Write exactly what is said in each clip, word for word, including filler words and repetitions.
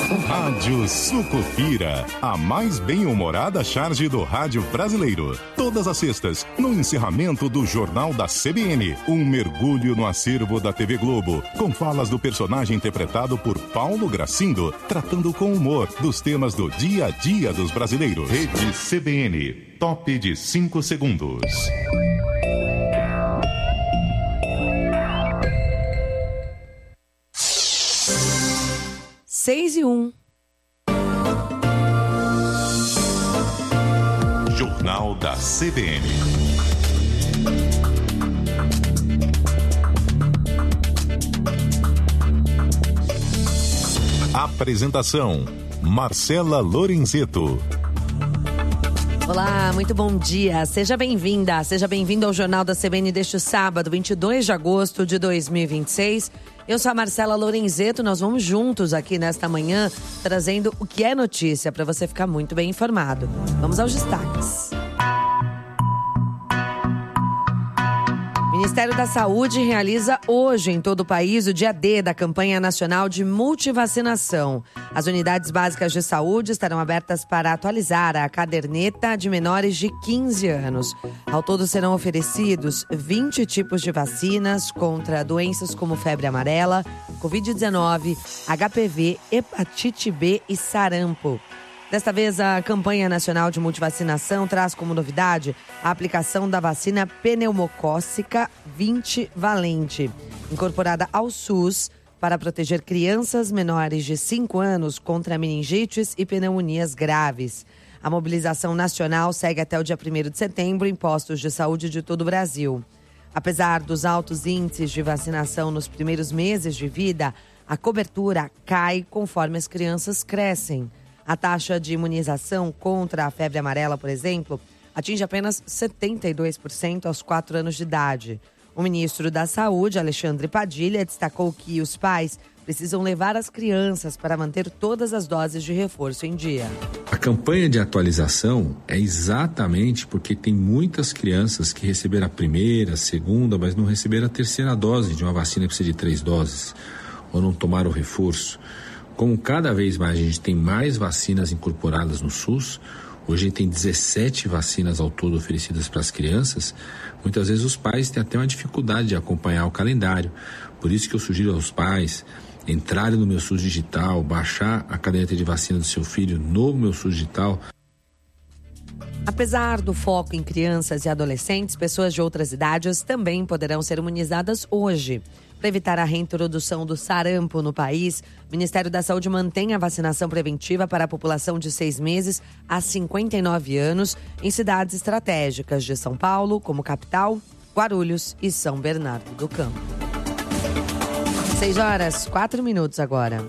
Rádio Sucupira, a mais bem-humorada charge do rádio brasileiro. Todas as sextas, no encerramento do Jornal da C B N, um mergulho no acervo da T V Globo, com falas do personagem interpretado por Paulo Gracindo, tratando com humor dos temas do dia a dia dos brasileiros. Rede C B N, top de cinco segundos. Seis e um. Jornal da C B N. Apresentação: Marcela Lorenzeto. Olá, muito bom dia. Seja bem-vinda, seja bem-vindo ao Jornal da C B N deste sábado, vinte e dois de agosto de dois mil e vinte e seis. Eu sou a Marcela Lorenzeto, nós vamos juntos aqui nesta manhã, trazendo o que é notícia para você ficar muito bem informado. Vamos aos destaques. O Ministério da Saúde realiza hoje em todo o país o dia D da campanha nacional de multivacinação. As unidades básicas de saúde estarão abertas para atualizar a caderneta de menores de quinze anos. Ao todo serão oferecidos vinte tipos de vacinas contra doenças como febre amarela, covid dezenove, H P V, hepatite B e sarampo. Desta vez, a campanha nacional de multivacinação traz como novidade a aplicação da vacina pneumocócica vinte valente, incorporada ao SUS para proteger crianças menores de cinco anos contra meningites e pneumonias graves. A mobilização nacional segue até o dia primeiro de setembro em postos de saúde de todo o Brasil. Apesar dos altos índices de vacinação nos primeiros meses de vida, a cobertura cai conforme as crianças crescem. A taxa de imunização contra a febre amarela, por exemplo, atinge apenas setenta e dois por cento aos quatro anos de idade. O ministro da Saúde, Alexandre Padilha, destacou que os pais precisam levar as crianças para manter todas as doses de reforço em dia. A campanha de atualização é exatamente porque tem muitas crianças que receberam a primeira, a segunda, mas não receberam a terceira dose de uma vacina que precisa de três doses, ou não tomaram o reforço. Como cada vez mais a gente tem mais vacinas incorporadas no SUS, hoje a gente tem dezessete vacinas ao todo oferecidas para as crianças, muitas vezes os pais têm até uma dificuldade de acompanhar o calendário. Por isso que eu sugiro aos pais entrarem no Meu SUS Digital, baixar a caderneta de vacina do seu filho no Meu SUS Digital. Apesar do foco em crianças e adolescentes, pessoas de outras idades também poderão ser imunizadas hoje. Para evitar a reintrodução do sarampo no país, o Ministério da Saúde mantém a vacinação preventiva para a população de seis meses a cinquenta e nove anos em cidades estratégicas de São Paulo, como capital, Guarulhos e São Bernardo do Campo. seis horas, quatro minutos agora.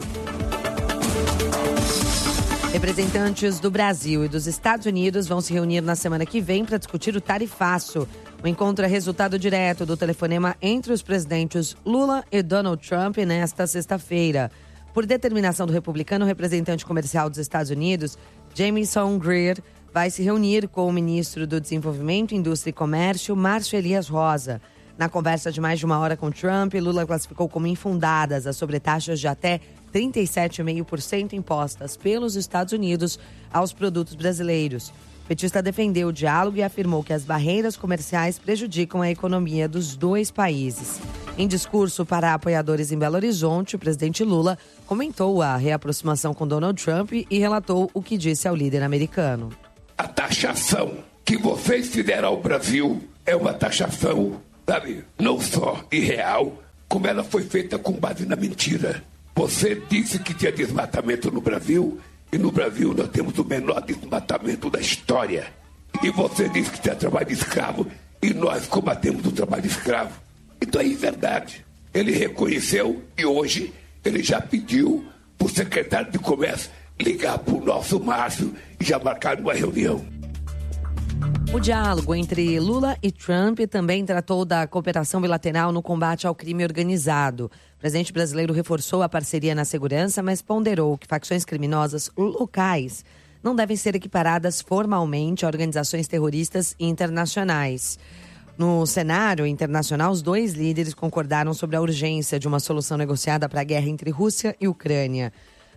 Representantes do Brasil e dos Estados Unidos vão se reunir na semana que vem para discutir o tarifaço. O encontro é resultado direto do telefonema entre os presidentes Lula e Donald Trump nesta sexta-feira. Por determinação do republicano, o representante comercial dos Estados Unidos, Jamieson Greer, vai se reunir com o ministro do Desenvolvimento, Indústria e Comércio, Márcio Elias Rosa. Na conversa de mais de uma hora com Trump, Lula classificou como infundadas as sobretaxas de até trinta e sete vírgula cinco por cento impostas pelos Estados Unidos aos produtos brasileiros. O petista defendeu o diálogo e afirmou que as barreiras comerciais prejudicam a economia dos dois países. Em discurso para apoiadores em Belo Horizonte, o presidente Lula comentou a reaproximação com Donald Trump e relatou o que disse ao líder americano. A taxação que vocês fizeram ao Brasil é uma taxação, sabe, não só irreal, como ela foi feita com base na mentira. Você disse que tinha desmatamento no Brasil, e no Brasil nós temos o menor desmatamento da história. E você disse que tinha trabalho escravo, e nós combatemos o trabalho escravo. Então é verdade. Ele reconheceu e hoje ele já pediu para o secretário de Comércio ligar para o nosso Márcio e já marcar uma reunião. O diálogo entre Lula e Trump também tratou da cooperação bilateral no combate ao crime organizado. O presidente brasileiro reforçou a parceria na segurança, mas ponderou que facções criminosas locais não devem ser equiparadas formalmente a organizações terroristas internacionais. No cenário internacional, os dois líderes concordaram sobre a urgência de uma solução negociada para a guerra entre Rússia e Ucrânia.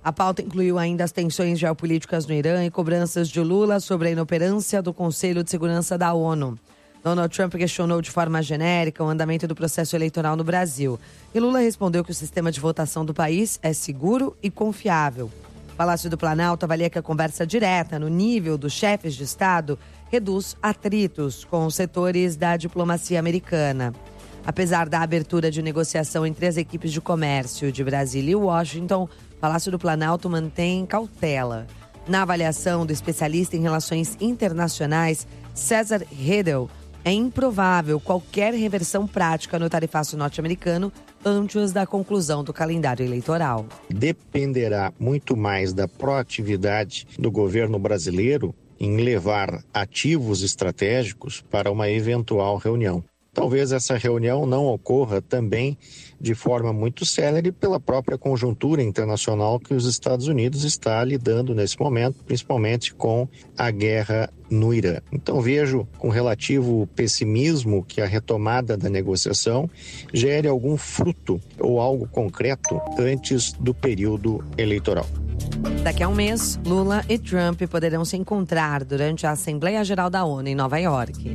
A pauta incluiu ainda as tensões geopolíticas no Irã e cobranças de Lula sobre a inoperância do Conselho de Segurança da ONU. Donald Trump questionou de forma genérica o andamento do processo eleitoral no Brasil. E Lula respondeu que o sistema de votação do país é seguro e confiável. O Palácio do Planalto avalia que a conversa direta no nível dos chefes de Estado reduz atritos com os setores da diplomacia americana. Apesar da abertura de negociação entre as equipes de comércio de Brasília e Washington, o Palácio do Planalto mantém cautela. Na avaliação do especialista em relações internacionais, César Redel, é improvável qualquer reversão prática no tarifaço norte-americano antes da conclusão do calendário eleitoral. Dependerá muito mais da proatividade do governo brasileiro em levar ativos estratégicos para uma eventual reunião. Talvez essa reunião não ocorra também de forma muito célere pela própria conjuntura internacional que os Estados Unidos está lidando nesse momento, principalmente com a guerra no Irã. Então vejo com relativo pessimismo que a retomada da negociação gere algum fruto ou algo concreto antes do período eleitoral. Daqui a um mês, Lula e Trump poderão se encontrar durante a Assembleia Geral da ONU em Nova York.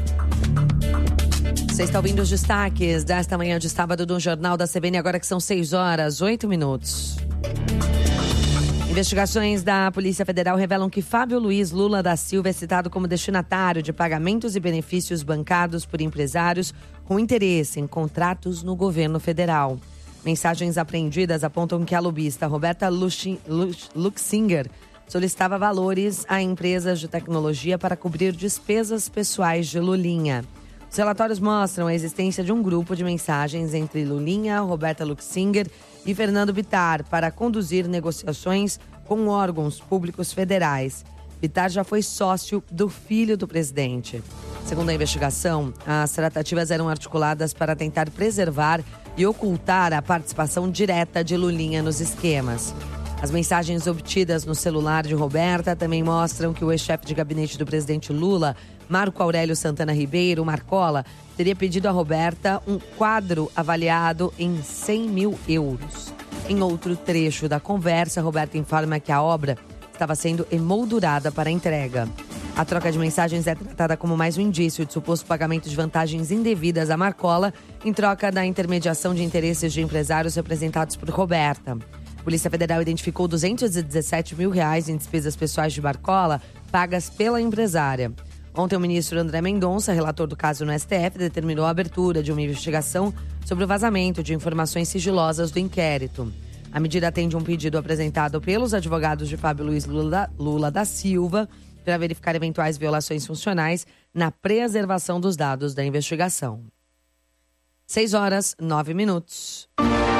Você está ouvindo os destaques desta manhã de sábado do Jornal da C B N, agora que são seis horas, oito minutos. Investigações da Polícia Federal revelam que Fábio Luiz Lula da Silva é citado como destinatário de pagamentos e benefícios bancados por empresários com interesse em contratos no governo federal. Mensagens apreendidas apontam que a lobista Roberta Luxinger solicitava valores a empresas de tecnologia para cobrir despesas pessoais de Lulinha. Os relatórios mostram a existência de um grupo de mensagens entre Lulinha, Roberta Luxinger e Fernando Bittar para conduzir negociações com órgãos públicos federais. Bittar já foi sócio do filho do presidente. Segundo a investigação, as tratativas eram articuladas para tentar preservar e ocultar a participação direta de Lulinha nos esquemas. As mensagens obtidas no celular de Roberta também mostram que o ex-chefe de gabinete do presidente Lula, Marco Aurélio Santana Ribeiro, Marcola, teria pedido a Roberta um quadro avaliado em cem mil euros. Em outro trecho da conversa, Roberta informa que a obra estava sendo emoldurada para entrega. A troca de mensagens é tratada como mais um indício de suposto pagamento de vantagens indevidas a Marcola em troca da intermediação de interesses de empresários representados por Roberta. A Polícia Federal identificou duzentos e dezessete mil reais em despesas pessoais de Marcola pagas pela empresária. Ontem, o ministro André Mendonça, relator do caso no S T F, determinou a abertura de uma investigação sobre o vazamento de informações sigilosas do inquérito. A medida atende um pedido apresentado pelos advogados de Fábio Luiz Lula, Lula da Silva para verificar eventuais violações funcionais na preservação dos dados da investigação. seis horas, nove minutos.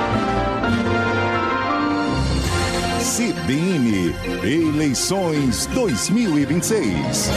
C B N Eleições dois mil e vinte e seis.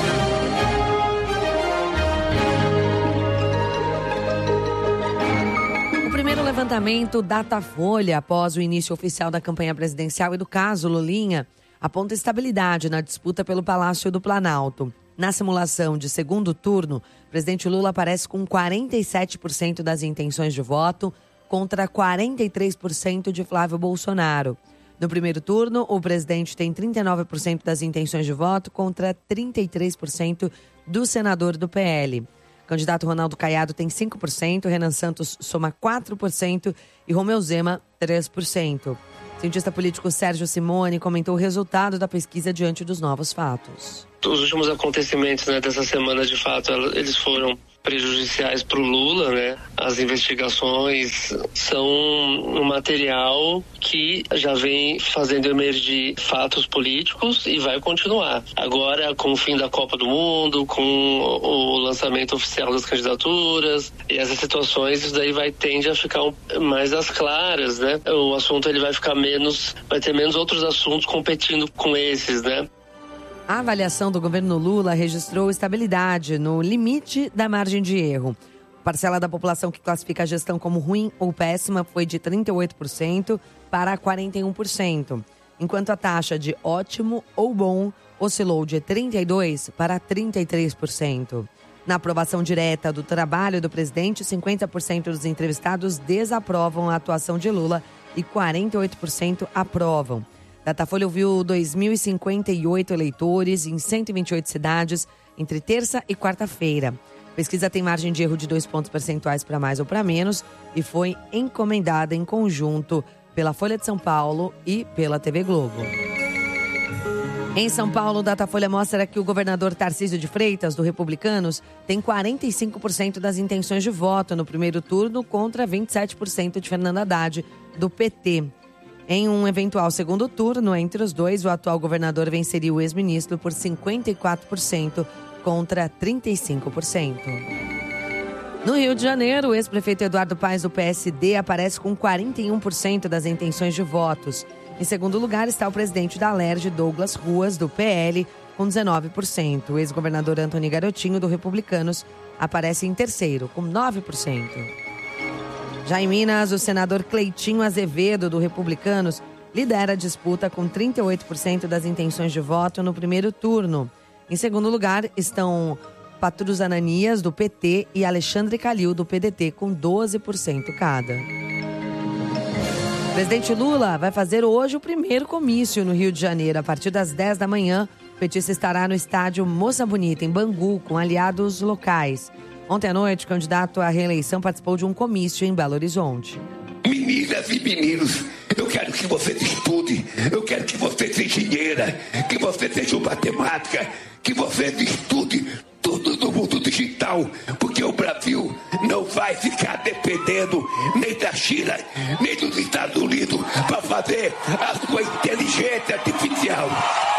O primeiro levantamento Datafolha, após o início oficial da campanha presidencial e do caso Lulinha, aponta estabilidade na disputa pelo Palácio do Planalto. Na simulação de segundo turno, o presidente Lula aparece com quarenta e sete por cento das intenções de voto contra quarenta e três por cento de Flávio Bolsonaro. No primeiro turno, o presidente tem trinta e nove por cento das intenções de voto contra trinta e três por cento do senador do P L. O candidato Ronaldo Caiado tem cinco por cento, Renan Santos soma quatro por cento e Romeu Zema três por cento. O cientista político Sérgio Simone comentou o resultado da pesquisa diante dos novos fatos. Os últimos acontecimentos, né, dessa semana, de fato, eles foram prejudiciais para o Lula, né? As investigações são um material que já vem fazendo emergir fatos políticos e vai continuar. Agora, com o fim da Copa do Mundo, com o lançamento oficial das candidaturas e essas situações, isso daí vai tende a ficar mais às claras, né? O assunto ele vai ficar menos, vai ter menos outros assuntos competindo com esses, né? A avaliação do governo Lula registrou estabilidade no limite da margem de erro. A parcela da população que classifica a gestão como ruim ou péssima foi de trinta e oito por cento para quarenta e um por cento, enquanto a taxa de ótimo ou bom oscilou de trinta e dois por cento para trinta e três por cento. Na aprovação direta do trabalho do presidente, cinquenta por cento dos entrevistados desaprovam a atuação de Lula e quarenta e oito por cento aprovam. Datafolha ouviu dois mil e cinquenta e oito eleitores em cento e vinte e oito cidades entre terça e quarta-feira. A pesquisa tem margem de erro de dois pontos percentuais para mais ou para menos e foi encomendada em conjunto pela Folha de São Paulo e pela T V Globo. Em São Paulo, o Datafolha mostra que o governador Tarcísio de Freitas, do Republicanos, tem quarenta e cinco por cento das intenções de voto no primeiro turno contra vinte e sete por cento de Fernando Haddad, do P T. Em um eventual segundo turno, entre os dois, o atual governador venceria o ex-ministro por cinquenta e quatro por cento contra trinta e cinco por cento. No Rio de Janeiro, o ex-prefeito Eduardo Paes, do P S D, aparece com quarenta e um por cento das intenções de votos. Em segundo lugar está o presidente da Alerj, Douglas Ruas, do P L, com dezenove por cento. O ex-governador Antônio Garotinho, do Republicanos, aparece em terceiro, com nove por cento. Já em Minas, o senador Cleitinho Azevedo, do Republicanos, lidera a disputa com trinta e oito por cento das intenções de voto no primeiro turno. Em segundo lugar estão Patrus Ananias, do P T, e Alexandre Calil, do P D T, com doze por cento cada. O presidente Lula vai fazer hoje o primeiro comício no Rio de Janeiro. A partir das dez da manhã, o petista estará no estádio Moça Bonita, em Bangu, com aliados locais. Ontem à noite, o candidato à reeleição participou de um comício em Belo Horizonte. Meninas e meninos, eu quero que vocês estudem, eu quero que você seja engenheira, que você seja matemática, que vocês estudem tudo no mundo digital, porque o Brasil não vai ficar dependendo nem da China, nem dos Estados Unidos para fazer a sua inteligência artificial.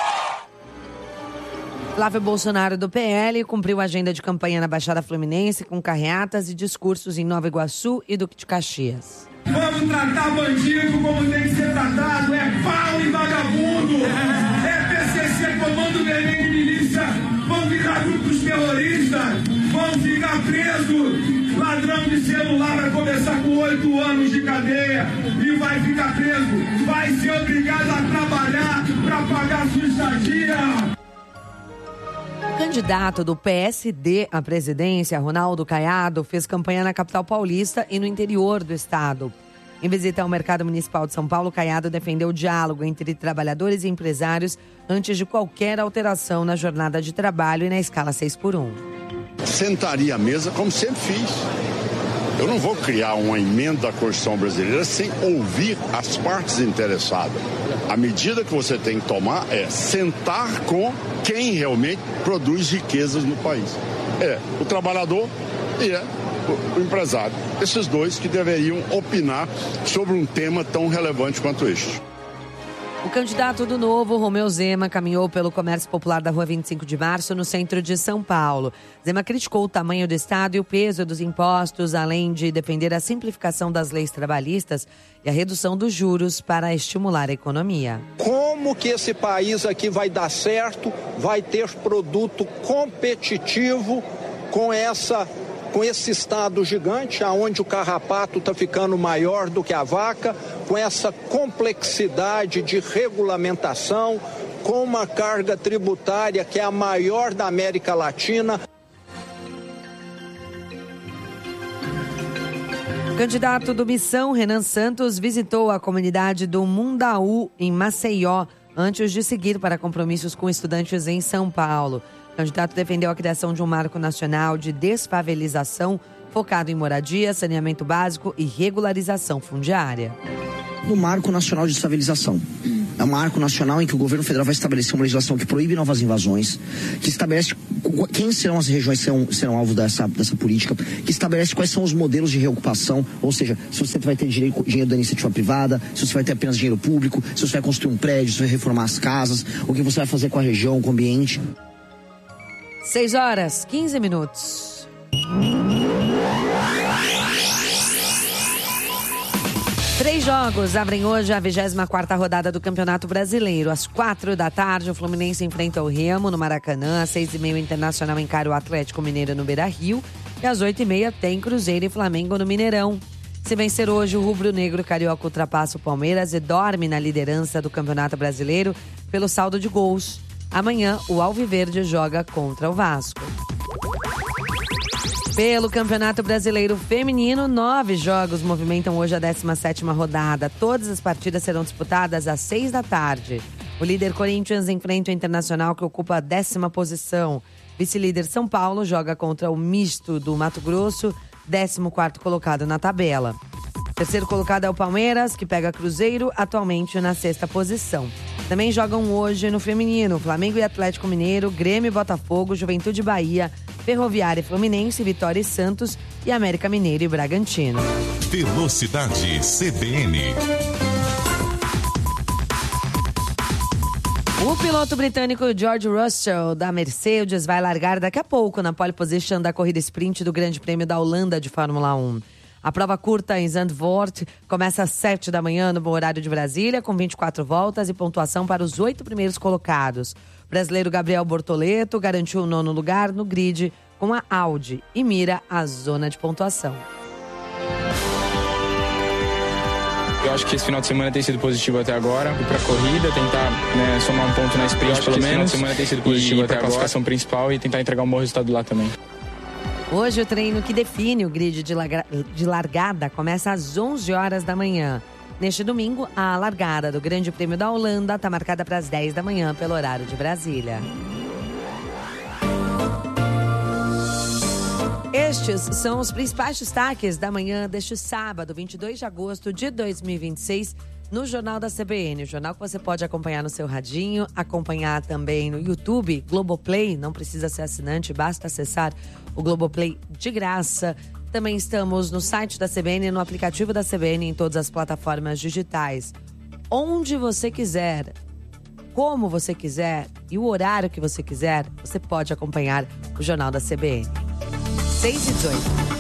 Flávio Bolsonaro, do P L, cumpriu a agenda de campanha na Baixada Fluminense com carreatas e discursos em Nova Iguaçu e Duque de Caxias. Vamos tratar bandido como tem que ser tratado, é pau e vagabundo, é P C C, Comando Vermelho e milícia, vão virar grupos terroristas, vão ficar presos, ladrão de celular vai começar com oito anos de cadeia e vai ficar preso, vai ser obrigado a trabalhar para pagar sua estadia. O candidato do P S D à presidência, Ronaldo Caiado, fez campanha na capital paulista e no interior do estado. Em visita ao mercado municipal de São Paulo, Caiado defendeu o diálogo entre trabalhadores e empresários antes de qualquer alteração na jornada de trabalho e na escala seis por um. Sentaria à mesa como sempre fiz. Eu não vou criar uma emenda à Constituição brasileira sem ouvir as partes interessadas. A medida que você tem que tomar é sentar com quem realmente produz riquezas no país. É o trabalhador e é o empresário. Esses dois que deveriam opinar sobre um tema tão relevante quanto este. O candidato do Novo, Romeu Zema, caminhou pelo comércio popular da Rua vinte e cinco de março, no centro de São Paulo. Zema criticou o tamanho do Estado e o peso dos impostos, além de defender a simplificação das leis trabalhistas e a redução dos juros para estimular a economia. Como que esse país aqui vai dar certo, vai ter produto competitivo com essa... com esse estado gigante, onde o carrapato está ficando maior do que a vaca, com essa complexidade de regulamentação, com uma carga tributária que é a maior da América Latina. O candidato do Missão, Renan Santos, visitou a comunidade do Mundaú, em Maceió, antes de seguir para compromissos com estudantes em São Paulo. O candidato defendeu a criação de um marco nacional de desfavelização focado em moradia, saneamento básico e regularização fundiária. No Marco Nacional de Desfavelização. É um marco nacional em que o governo federal vai estabelecer uma legislação que proíbe novas invasões, que estabelece quem serão as regiões que serão, serão alvo dessa, dessa política, que estabelece quais são os modelos de reocupação, ou seja, se você vai ter dinheiro, dinheiro da iniciativa privada, se você vai ter apenas dinheiro público, se você vai construir um prédio, se você vai reformar as casas, o que você vai fazer com a região, com o ambiente. seis horas, quinze minutos. Três jogos abrem hoje a vigésima quarta rodada do Campeonato Brasileiro. Às quatro da tarde, o Fluminense enfrenta o Remo no Maracanã. Às seis e meia, o Internacional encara o Atlético Mineiro no Beira-Rio. E às oito e meia, tem Cruzeiro e Flamengo no Mineirão. Se vencer hoje, o rubro-negro carioca ultrapassa o Palmeiras e dorme na liderança do Campeonato Brasileiro pelo saldo de gols. Amanhã, o Alviverde joga contra o Vasco. Pelo Campeonato Brasileiro Feminino, nove jogos movimentam hoje a décima sétima rodada. Todas as partidas serão disputadas às seis da tarde. O líder Corinthians enfrenta o Internacional, que ocupa a décima posição. Vice-líder São Paulo joga contra o Misto do Mato Grosso, décimo quarto colocado na tabela. Terceiro colocado é o Palmeiras, que pega Cruzeiro, atualmente na sexta posição. Também jogam hoje no feminino, Flamengo e Atlético Mineiro, Grêmio e Botafogo, Juventude e Bahia, Ferroviária e Fluminense, Vitória e Santos e América Mineiro e Bragantino. Velocidade C B N. O piloto britânico George Russell, da Mercedes, vai largar daqui a pouco na pole position da corrida sprint do Grande Prêmio da Holanda de Fórmula um. A prova curta em Zandvoort começa às sete da manhã no horário de Brasília, com vinte e quatro voltas e pontuação para os oito primeiros colocados. O brasileiro Gabriel Bortoleto garantiu o nono lugar no grid com a Audi e mira a zona de pontuação. Eu acho que esse final de semana tem sido positivo até agora. E para a corrida, tentar né, somar um ponto na sprint, pelo menos. Esse final de semana tem sido positivo até agora. A classificação principal e tentar entregar um bom resultado lá também. Hoje o treino que define o grid de, lagra... de largada começa às onze horas da manhã. Neste domingo, a largada do Grande Prêmio da Holanda está marcada para as dez da manhã pelo horário de Brasília. Estes são os principais destaques da manhã deste sábado, vinte e dois de agosto de dois mil e vinte e seis, no Jornal da C B N. O jornal que você pode acompanhar no seu radinho, acompanhar também no YouTube, Globoplay, não precisa ser assinante, basta acessar o Globoplay de graça. Também estamos no site da C B N, no aplicativo da C B N, em todas as plataformas digitais. Onde você quiser, como você quiser e o horário que você quiser, você pode acompanhar o Jornal da C B N. seis e dezoito.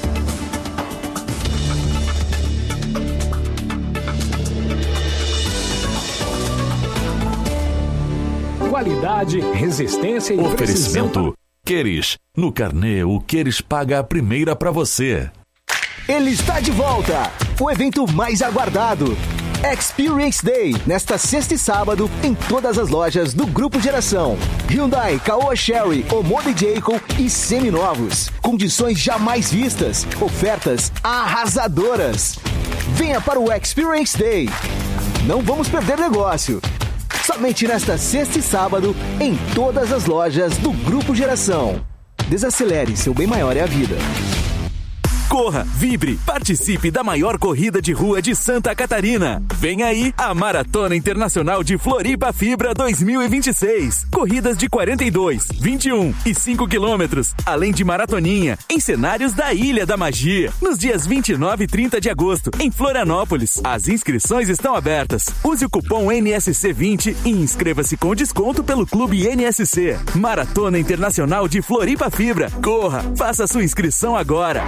Qualidade, resistência e oferecimento. Precisão. Queres. No carnê, o Queres paga a primeira pra você. Ele está de volta. O evento mais aguardado. Experience Day, nesta sexta e sábado, em todas as lojas do Grupo Geração. Hyundai, Caoa Chery, Omoda e Jayco e seminovos. Condições jamais vistas, ofertas arrasadoras. Venha para o Experience Day. Não vamos perder negócio. Somente nesta sexta e sábado, em todas as lojas do Grupo Geração. Desacelere, seu bem maior é a vida. Corra, vibre, participe da maior corrida de rua de Santa Catarina. Vem aí a Maratona Internacional de Floripa Fibra dois mil e vinte e seis. Corridas de quarenta e dois, vinte e um e cinco quilômetros, além de maratoninha, em cenários da Ilha da Magia, nos dias vinte e nove e trinta de agosto, em Florianópolis. As inscrições estão abertas. Use o cupom N S C vinte e inscreva-se com desconto pelo Clube N S C. Maratona Internacional de Floripa Fibra. Corra, faça sua inscrição agora.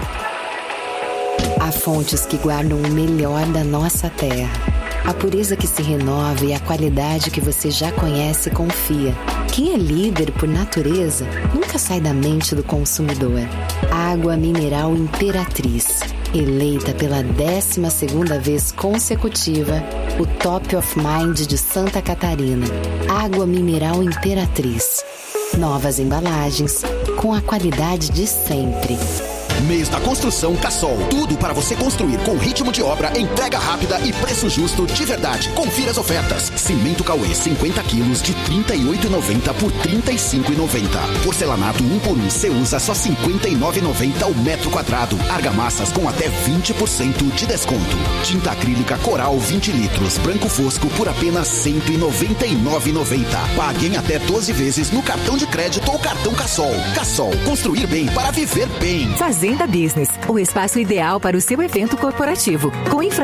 Há fontes que guardam o melhor da nossa terra. A pureza que se renova e a qualidade que você já conhece e confia. Quem é líder por natureza nunca sai da mente do consumidor. Água mineral Imperatriz. Eleita pela décima segunda vez consecutiva, o Top of Mind de Santa Catarina. Água mineral Imperatriz. Novas embalagens com a qualidade de sempre. Mês da Construção Cassol. Tudo para você construir com ritmo de obra, entrega rápida e preço justo de verdade. Confira as ofertas. Cimento Cauê cinquenta quilos de trinta e oito reais e noventa centavos por trinta e cinco reais e noventa centavos. Porcelanato um por um Ceusa só cinquenta e nove reais e noventa centavos o metro quadrado. Argamassas com até vinte por cento de desconto. Tinta acrílica Coral vinte litros, branco fosco por apenas cento e noventa e nove reais e noventa centavos. Pague em até doze vezes no cartão de crédito ou cartão Cassol. Cassol, construir bem para viver bem. Fazenda Business, o espaço ideal para o seu evento corporativo, com infra